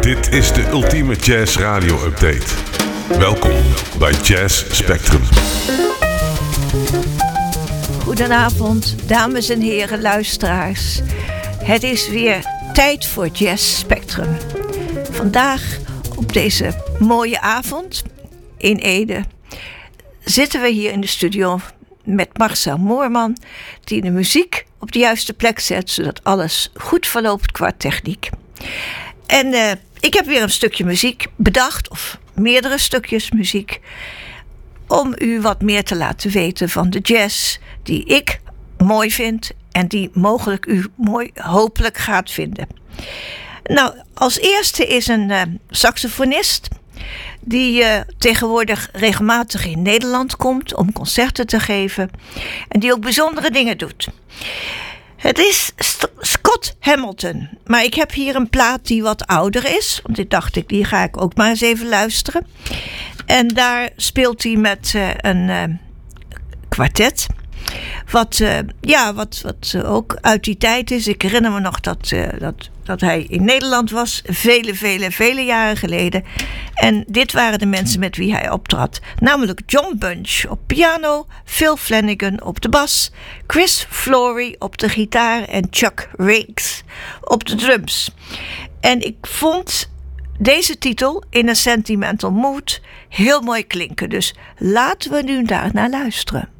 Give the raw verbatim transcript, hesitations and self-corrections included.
Dit is de ultieme jazz radio update. Welkom bij Jazz Spectrum. Goedenavond, dames en heren luisteraars. Het is weer tijd voor Jazz Spectrum. Vandaag op deze mooie avond in Ede zitten we hier in de studio met Marcel Moorman, die de muziek op de juiste plek zet, zodat alles goed verloopt qua techniek. En uh, ik heb weer een stukje muziek bedacht, of meerdere stukjes muziek, om u wat meer te laten weten van de jazz die ik mooi vind en die mogelijk u mooi hopelijk gaat vinden. Nou, als eerste is een uh, saxofonist die uh, tegenwoordig regelmatig in Nederland komt om concerten te geven en die ook bijzondere dingen doet. Het is St- Scott Hamilton, maar ik heb hier een plaat die wat ouder is, want dit dacht ik, die ga ik ook maar eens even luisteren. En daar speelt hij met uh, een uh, kwartet. Wat, uh, ja, wat, wat uh, ook uit die tijd is. Ik herinner me nog dat, uh, dat, dat hij in Nederland was. Vele, vele, vele jaren geleden. En dit waren de mensen met wie hij optrad. Namelijk John Bunch op piano. Phil Flanagan op de bas. Chris Flory op de gitaar. En Chuck Riggs op de drums. En ik vond deze titel, In a Sentimental Mood, heel mooi klinken. Dus laten we nu daar naar luisteren.